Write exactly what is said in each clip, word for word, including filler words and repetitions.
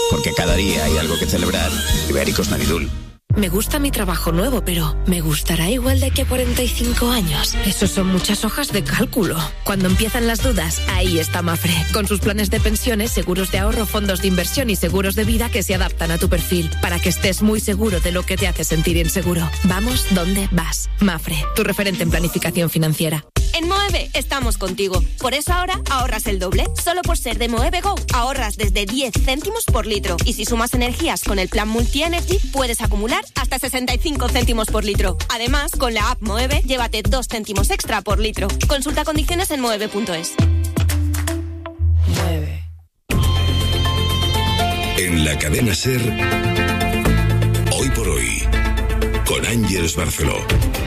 Porque cada día hay algo que celebrar. Ibéricos Navidul. Me gusta mi trabajo nuevo, pero ¿me gustará igual de aquí a cuarenta y cinco años? Eso son muchas hojas de cálculo. Cuando empiezan las dudas, ahí está Mafre. Con sus planes de pensiones, seguros de ahorro, fondos de inversión y seguros de vida que se adaptan a tu perfil, para que estés muy seguro de lo que te hace sentir inseguro. Vamos donde vas. Mafre, tu referente en planificación financiera. En Moeve estamos contigo. Por eso ahora ahorras el doble. Solo por ser de Moeve Go ahorras desde diez céntimos por litro. Y si sumas energías con el plan Multi Energy, puedes acumular hasta sesenta y cinco céntimos por litro. Además, con la app Moeve, llévate dos céntimos extra por litro. Consulta condiciones en moeve punto es. Moeve. En la cadena SER, Hoy por Hoy, con Ángeles Barceló.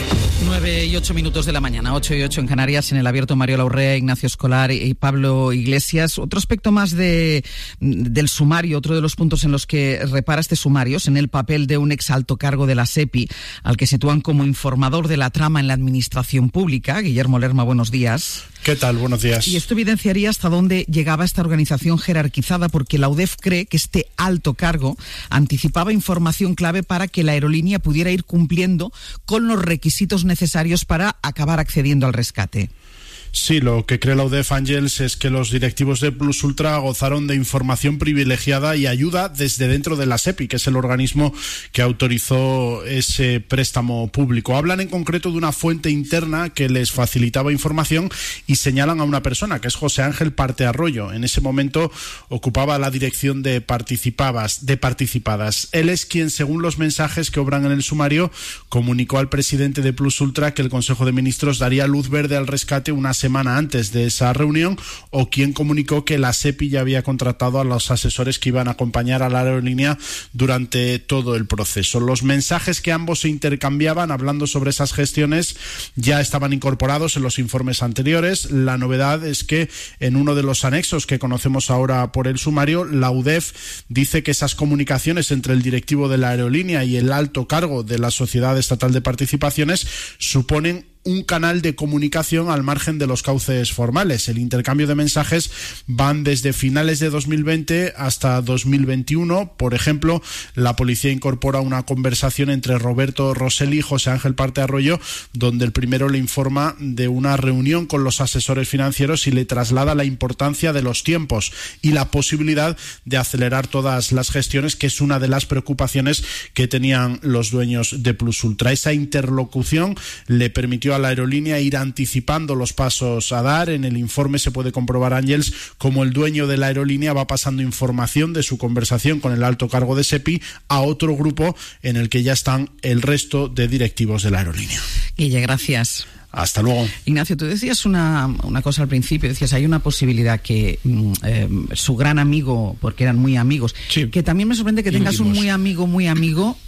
nueve y ocho minutos de la mañana, ocho y ocho en Canarias, en el abierto Mario Laurrea, Ignacio Escolar y Pablo Iglesias. Otro aspecto más de, del sumario, otro de los puntos en los que repara este sumario, es en el papel de un ex alto cargo de la SEPI, al que sitúan como informador de la trama en la administración pública. Guillermo Lerma, buenos días. ¿Qué tal? Buenos días. Y esto evidenciaría hasta dónde llegaba esta organización jerarquizada, porque la U D E F cree que este alto cargo anticipaba información clave para que la aerolínea pudiera ir cumpliendo con los requisitos necesarios para acabar accediendo al rescate. Sí, lo que cree la U D E F, Ángels, es que los directivos de Plus Ultra gozaron de información privilegiada y ayuda desde dentro de la SEPI, que es el organismo que autorizó ese préstamo público. Hablan en concreto de una fuente interna que les facilitaba información y señalan a una persona, que es José Ángel Partearroyo. En ese momento ocupaba la dirección de participadas, de participadas. Él es quien, según los mensajes que obran en el sumario, comunicó al presidente de Plus Ultra que el Consejo de Ministros daría luz verde al rescate una semana antes de esa reunión, o quien comunicó que la SEPI ya había contratado a los asesores que iban a acompañar a la aerolínea durante todo el proceso. Los mensajes que ambos se intercambiaban hablando sobre esas gestiones ya estaban incorporados en los informes anteriores. La novedad es que en uno de los anexos que conocemos ahora por el sumario, la U D E F dice que esas comunicaciones entre el directivo de la aerolínea y el alto cargo de la Sociedad Estatal de Participaciones suponen un canal de comunicación al margen de los cauces formales. El intercambio de mensajes van desde finales de dos mil veinte hasta dos mil veintiuno. Por ejemplo, la policía incorpora una conversación entre Roberto Rosselli y José Ángel Partearroyo, donde el primero le informa de una reunión con los asesores financieros y le traslada la importancia de los tiempos y la posibilidad de acelerar todas las gestiones, que es una de las preocupaciones que tenían los dueños de Plus Ultra. Esa interlocución le permitió a la aerolínea ir anticipando los pasos a dar. En el informe se puede comprobar, Ángels, cómo el dueño de la aerolínea va pasando información de su conversación con el alto cargo de SEPI a otro grupo en el que ya están el resto de directivos de la aerolínea. Guille, gracias. Hasta luego. Ignacio, tú decías una, una cosa al principio, decías, hay una posibilidad que eh, su gran amigo, porque eran muy amigos, sí, que también me sorprende que tengas íntimos. Un muy amigo, muy amigo,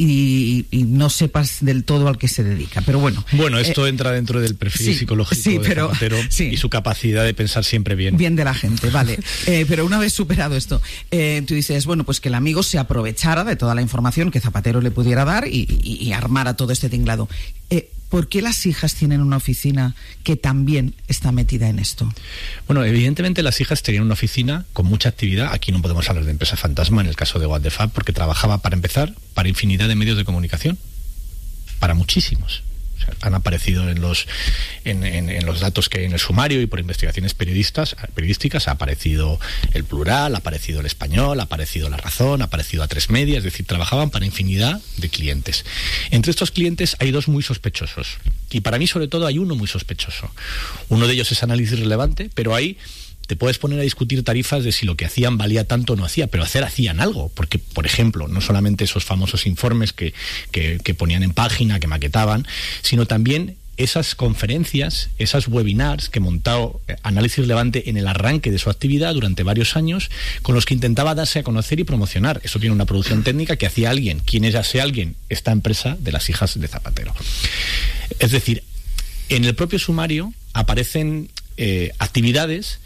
Y, y no sepas del todo al que se dedica, pero bueno. Bueno, esto eh, entra dentro del perfil sí, psicológico sí, de pero, Zapatero sí. y su capacidad de pensar siempre bien. Bien de la gente, vale. eh, pero una vez superado esto, eh, tú dices, bueno, pues que el amigo se aprovechara de toda la información que Zapatero le pudiera dar y, y, y armara todo este tinglado. Eh, ¿Por qué las hijas tienen una oficina que también está metida en esto? Bueno, evidentemente las hijas tenían una oficina con mucha actividad. Aquí no podemos hablar de empresa fantasma en el caso de What the Fuck, porque trabajaba, para empezar, para infinidad de medios de comunicación. Para muchísimos. O sea, han aparecido en los en, en, en los datos que hay en el sumario y por investigaciones periodistas periodísticas ha aparecido El Plural, ha aparecido El Español, ha aparecido La Razón, ha aparecido A tres Media, es decir, trabajaban para infinidad de clientes. Entre estos clientes hay dos muy sospechosos y para mí sobre todo hay uno muy sospechoso. Uno de ellos es Análisis Relevante, pero hay te puedes poner a discutir tarifas de si lo que hacían valía tanto o no hacía, pero hacer hacían algo, porque, por ejemplo, no solamente esos famosos informes que, que, que ponían en página, que maquetaban, sino también esas conferencias, esas webinars que montó Análisis Relevante en el arranque de su actividad durante varios años, con los que intentaba darse a conocer y promocionar. Eso tiene una producción técnica que hacía alguien. ¿Quién era ese alguien? Esta empresa de las hijas de Zapatero. Es decir, en el propio sumario aparecen eh, actividades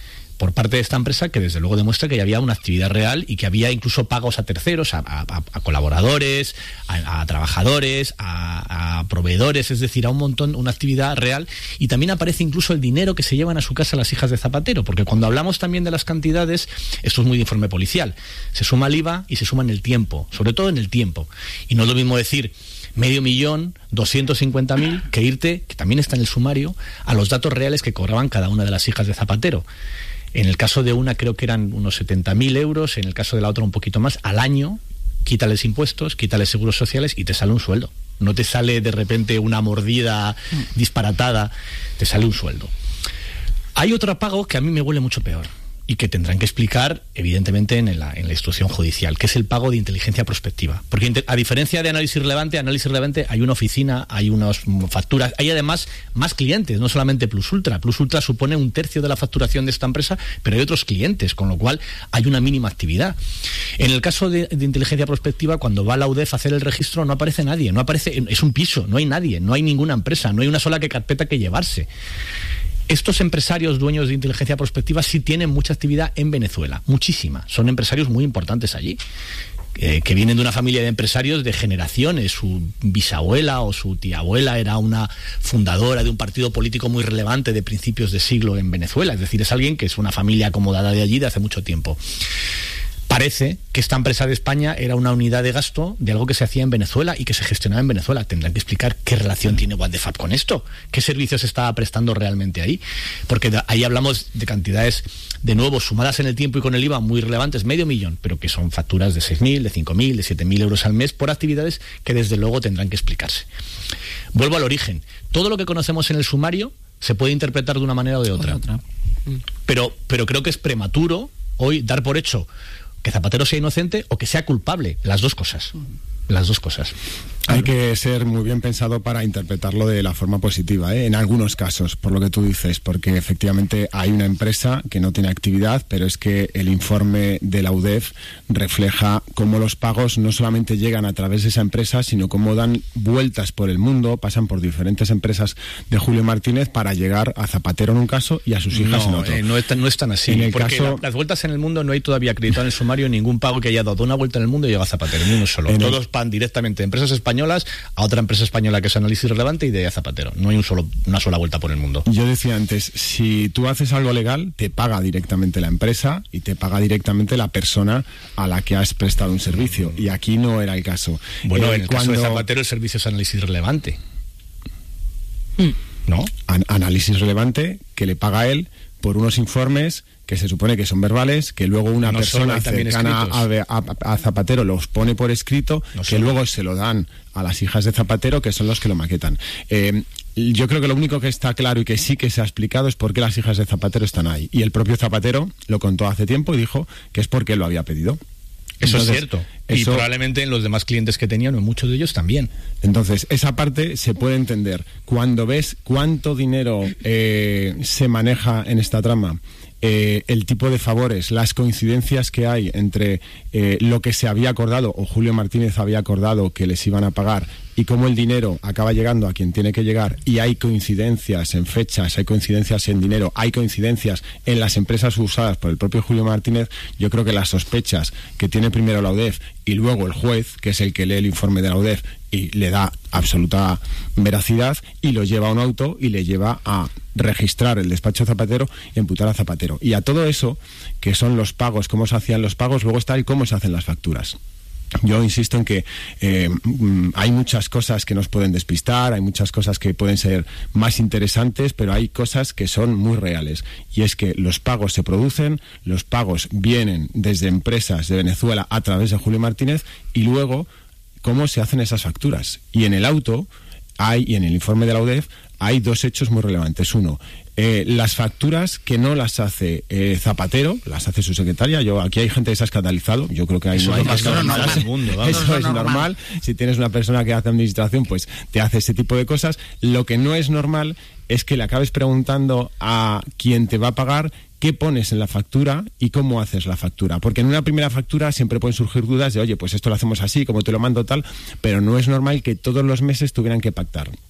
por parte de esta empresa que desde luego demuestra que había una actividad real y que había incluso pagos a terceros, a, a, a colaboradores, a, a trabajadores, a, a proveedores, es decir, a un montón, una actividad real. Y también aparece incluso el dinero que se llevan a su casa las hijas de Zapatero, porque cuando hablamos también de las cantidades, esto es muy de informe policial, se suma el I V A y se suma en el tiempo, sobre todo en el tiempo. Y no es lo mismo decir medio millón, doscientos cincuenta mil, que irte, que también está en el sumario, a los datos reales que cobraban cada una de las hijas de Zapatero. En el caso de una creo que eran unos setenta mil euros, en el caso de la otra un poquito más, al año, quítales impuestos, quítales seguros sociales y te sale un sueldo. No te sale de repente una mordida disparatada, te sale un sueldo. Hay otro pago que a mí me huele mucho peor y que tendrán que explicar, evidentemente, en la, en la instrucción judicial, que es el pago de inteligencia prospectiva. Porque a diferencia de análisis relevante, análisis relevante hay una oficina, hay unas facturas, hay además más clientes, no solamente Plus Ultra. Plus Ultra supone un tercio de la facturación de esta empresa, pero hay otros clientes, con lo cual hay una mínima actividad. En el caso de, de inteligencia prospectiva, cuando va la U D E F a hacer el registro, no aparece nadie, no aparece, es un piso, no hay nadie, no hay ninguna empresa, no hay una sola que carpeta que llevarse. Estos empresarios dueños de inteligencia prospectiva sí tienen mucha actividad en Venezuela, muchísima. Son empresarios muy importantes allí, eh, que vienen de una familia de empresarios de generaciones. Su bisabuela o su tiabuela era una fundadora de un partido político muy relevante de principios de siglo en Venezuela. Es decir, es alguien que es una familia acomodada de allí de hace mucho tiempo. Parece que esta empresa de España era una unidad de gasto de algo que se hacía en Venezuela y que se gestionaba en Venezuela. Tendrán que explicar qué relación tiene Waldefab con esto, qué servicios estaba prestando realmente ahí, porque de, ahí hablamos de cantidades, de nuevo, sumadas en el tiempo y con el I V A muy relevantes, medio millón, pero que son facturas de seis mil, de cinco mil, de siete mil euros al mes por actividades que desde luego tendrán que explicarse. Vuelvo al origen. Todo lo que conocemos en el sumario se puede interpretar de una manera o de otra, otra. Pero, pero creo que es prematuro hoy dar por hecho que Zapatero sea inocente o que sea culpable, las dos cosas. Las dos cosas. Hay que ser muy bien pensado para interpretarlo de la forma positiva, ¿eh? En algunos casos, por lo que tú dices, porque efectivamente hay una empresa que no tiene actividad, pero es que el informe de la U D E F refleja cómo los pagos no solamente llegan a través de esa empresa, sino cómo dan vueltas por el mundo, pasan por diferentes empresas de Julio Martínez para llegar a Zapatero en un caso y a sus hijas no, en otro. Eh, no, es tan, no es tan así, en el porque caso... la, las vueltas en el mundo no hay todavía acreditado en el sumario ningún pago que haya dado una vuelta en el mundo y llega a Zapatero, ni uno solo. En Todos el... van directamente de empresas españolas a otra empresa española que es Análisis Relevante y de Zapatero. No hay un solo, una sola vuelta por el mundo. Yo decía antes, si tú haces algo legal, te paga directamente la empresa y te paga directamente la persona a la que has prestado un servicio. Y aquí no era el caso. Bueno, eh, en el cuando... caso de Zapatero el servicio es Análisis Relevante. Mm. ¿No? An- análisis Relevante que le paga a él por unos informes que se supone que son verbales, que luego una no persona cercana a, a, a Zapatero los pone por escrito, no que solo. Luego se lo dan a las hijas de Zapatero, que son los que lo maquetan. Eh, yo creo que lo único que está claro y que sí que se ha explicado es por qué las hijas de Zapatero están ahí. Y el propio Zapatero lo contó hace tiempo y dijo que es porque él lo había pedido. Eso entonces, es cierto. Eso, y probablemente en los demás clientes que tenían, en muchos de ellos también. Entonces, esa parte se puede entender. Cuando ves cuánto dinero eh, se maneja en esta trama, eh, el tipo de favores, las coincidencias que hay entre eh, lo que se había acordado o Julio Martínez había acordado que les iban a pagar y cómo el dinero acaba llegando a quien tiene que llegar, y hay coincidencias en fechas, hay coincidencias en dinero, hay coincidencias en las empresas usadas por el propio Julio Martínez, yo creo que las sospechas que tiene primero la U D E F y luego el juez, que es el que lee el informe de la U D E F y le da absoluta veracidad y lo lleva a un auto y le lleva a registrar el despacho Zapatero y imputar a Zapatero. Y a todo eso, que son los pagos, cómo se hacían los pagos, luego está el cómo se hacen las facturas. Yo insisto en que eh, hay muchas cosas que nos pueden despistar, hay muchas cosas que pueden ser más interesantes, pero hay cosas que son muy reales. Y es que los pagos se producen, los pagos vienen desde empresas de Venezuela a través de Julio Martínez, y luego cómo se hacen esas facturas. Y en el auto hay, y en el informe de la U D E F, hay dos hechos muy relevantes. Uno, eh, las facturas que no las hace eh, Zapatero, las hace su secretaria. Yo aquí hay gente que se ha escandalizado. Yo creo que hay eso no hay más normal del mundo. Vamos. Eso es normal. normal. Si tienes una persona que hace administración, pues te hace ese tipo de cosas. Lo que no es normal es que le acabes preguntando a quien te va a pagar qué pones en la factura y cómo haces la factura. Porque en una primera factura siempre pueden surgir dudas de, oye, pues esto lo hacemos así, como te lo mando tal, pero no es normal que todos los meses tuvieran que pactar.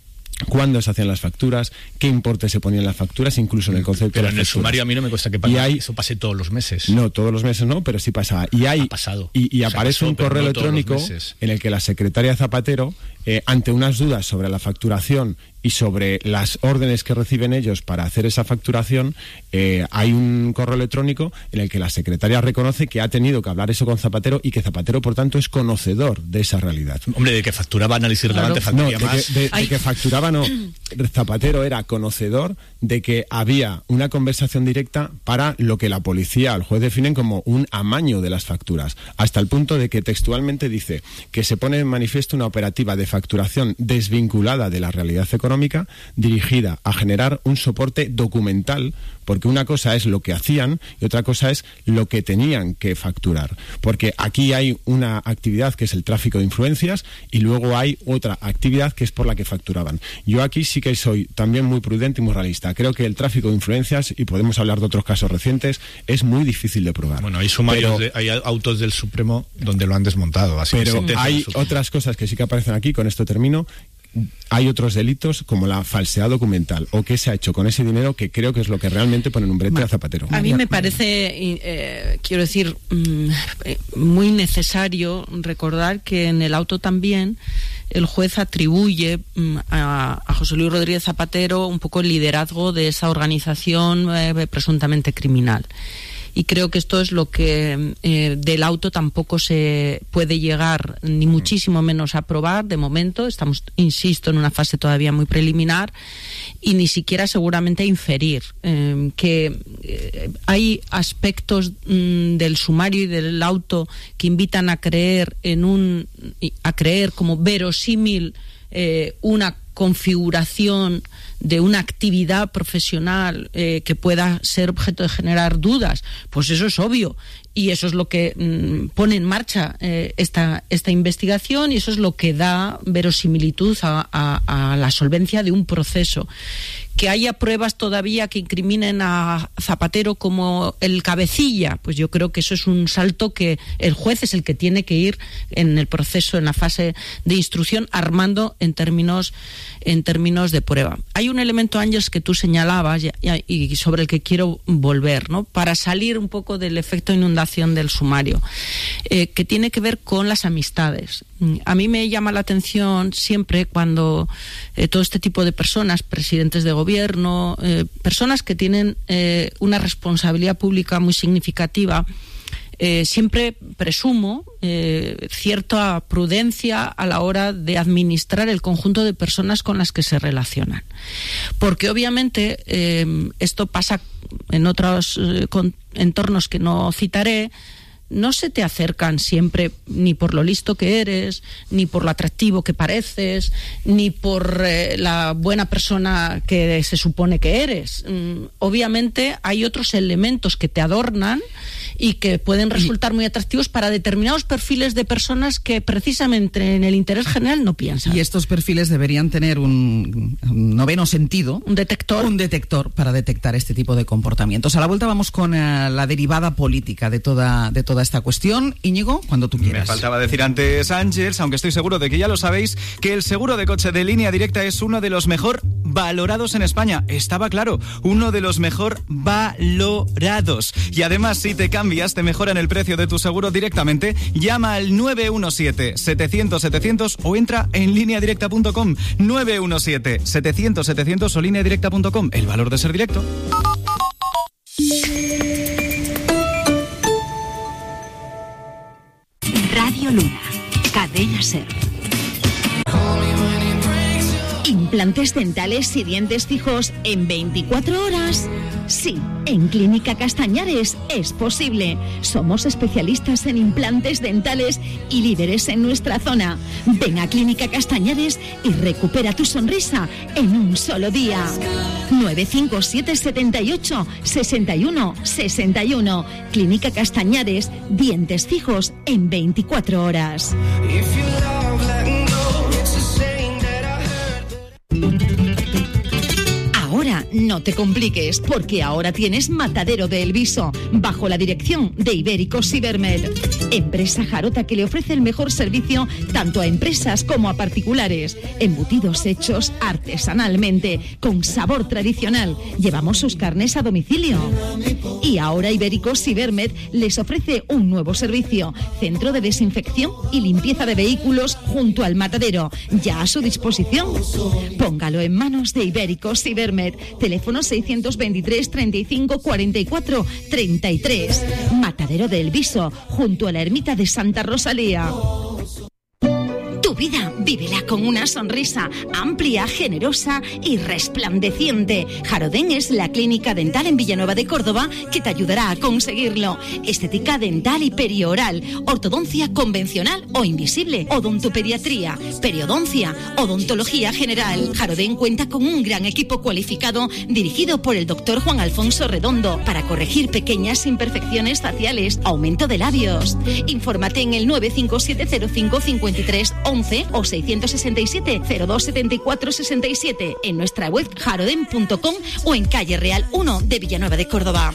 cuándo se hacían las facturas, qué importe se ponían las facturas, incluso en el concepto pero de las en el facturas. sumario a mí no me cuesta que pase, hay, eso pase todos los meses. No, todos los meses no, pero sí pasaba. Y hay, ha pasado. Y, y o sea, aparece pasó, un correo no electrónico en el que la secretaria Zapatero, eh, ante unas dudas sobre la facturación y sobre las órdenes que reciben ellos para hacer esa facturación, eh, hay un correo electrónico en el que la secretaria reconoce que ha tenido que hablar eso con Zapatero y que Zapatero, por tanto, es conocedor de esa realidad. Hombre, de que facturaba análisis relevante, claro. facturaría no, de más. Que, de, de que facturaba no. Zapatero era conocedor de que había una conversación directa para lo que la policía, el juez definen como un amaño de las facturas, hasta el punto de que textualmente dice que se pone en manifiesto una operativa de facturación desvinculada de la realidad económica, dirigida a generar un soporte documental, porque una cosa es lo que hacían y otra cosa es lo que tenían que facturar, porque aquí hay una actividad que es el tráfico de influencias y luego hay otra actividad que es por la que facturaban. Yo aquí sí que soy también muy prudente y muy realista. Creo que el tráfico de influencias, y podemos hablar de otros casos recientes, es muy difícil de probar. Bueno, hay sumarios, pero, de, hay autos del Supremo donde lo han desmontado. Así pero hay otras cosas que sí que aparecen aquí, con esto termino. Hay otros delitos como la falsedad documental o qué se ha hecho con ese dinero, que creo que es lo que realmente pone un brete a Zapatero. A mí me parece, eh, quiero decir, muy necesario recordar que en el auto también el juez atribuye a, a José Luis Rodríguez Zapatero un poco el liderazgo de esa organización eh, presuntamente criminal. Y creo que esto es lo que eh, del auto tampoco se puede llegar, ni muchísimo menos a probar de momento. Estamos, insisto, en una fase todavía muy preliminar y ni siquiera seguramente a inferir. Eh, que eh, hay aspectos mm, del sumario y del auto que invitan a creer en un, a creer como verosímil eh, una configuración de una actividad profesional eh, que pueda ser objeto de generar dudas, pues eso es obvio y eso es lo que mmm, pone en marcha eh, esta, esta investigación y eso es lo que da verosimilitud a, a, a la solvencia de un proceso. Que haya pruebas todavía que incriminen a Zapatero como el cabecilla, pues yo creo que eso es un salto que el juez es el que tiene que ir en el proceso, en la fase de instrucción, armando en términos en términos de prueba. Hay un elemento, Ángeles, que tú señalabas y, y sobre el que quiero volver, ¿no? Para salir un poco del efecto inundación del sumario, eh, que tiene que ver con las amistades. A mí me llama la atención siempre cuando eh, todo este tipo de personas, presidentes de gobierno, eh, personas que tienen eh, una responsabilidad pública muy significativa, Eh, siempre presumo eh, cierta prudencia a la hora de administrar el conjunto de personas con las que se relacionan. Porque obviamente eh, esto pasa en otros eh, con, entornos que no citaré. No se te acercan siempre ni por lo listo que eres, ni por lo atractivo que pareces, ni por eh, la buena persona que se supone que eres. Mm, obviamente hay otros elementos que te adornan y que pueden resultar muy atractivos para determinados perfiles de personas que precisamente en el interés general no piensan. Y estos perfiles deberían tener un, un noveno sentido. Un detector. Un detector para detectar este tipo de comportamientos. A la vuelta vamos con uh, la derivada política de toda, de toda esta cuestión. Íñigo, cuando tú quieras. Me faltaba decir antes, Ángeles, aunque estoy seguro de que ya lo sabéis, que el seguro de coche de Línea Directa es uno de los mejor valorados en España. Estaba claro, uno de los mejor valorados. Y además, si te cambias, te mejoran el precio de tu seguro directamente. Llama al nueve uno siete, setecientos, setecientos o entra en línea directa punto com. nueve uno siete, setecientos, setecientos o línea directa punto com. El valor de ser directo. Radio Luna, Cadena Ser. Implantes dentales y dientes fijos en veinticuatro horas. Sí, en Clínica Castañares es posible. Somos especialistas en implantes dentales y líderes en nuestra zona. Ven a Clínica Castañares y recupera tu sonrisa en un solo día. nueve cinco siete, setenta y ocho, sesenta y uno, sesenta y uno. Clínica Castañares, dientes fijos en veinticuatro horas. Ahora no te compliques, porque ahora tienes Matadero de El Viso, bajo la dirección de Ibéricos Cibermed. Empresa Jarota, que le ofrece el mejor servicio tanto a empresas como a particulares. Embutidos hechos artesanalmente, con sabor tradicional. Llevamos sus carnes a domicilio. Y ahora Ibéricos Ibermed les ofrece un nuevo servicio. Centro de desinfección y limpieza de vehículos junto al matadero. Ya a su disposición. Póngalo en manos de Ibéricos Ibermed. Teléfono seiscientos veintitrés, treinta y cinco, cuarenta y cuatro, treinta y tres. Matadero del Viso, junto a la ermita de Santa Rosalía. Tu vida, vívela con una sonrisa amplia, generosa y resplandeciente. Jarodén es la clínica dental en Villanueva de Córdoba que te ayudará a conseguirlo. Estética dental y perioral, ortodoncia convencional o invisible, odontopediatría, periodoncia, odontología general. Jarodén cuenta con un gran equipo cualificado dirigido por el doctor Juan Alfonso Redondo para corregir pequeñas imperfecciones faciales, aumento de labios. Infórmate en el nueve cinco siete cero cinco cinco tres once o seiscientos sesenta y siete, cero dos setenta y cuatro sesenta y siete, en nuestra web jarodén punto com o en calle Real uno de Villanueva de Córdoba.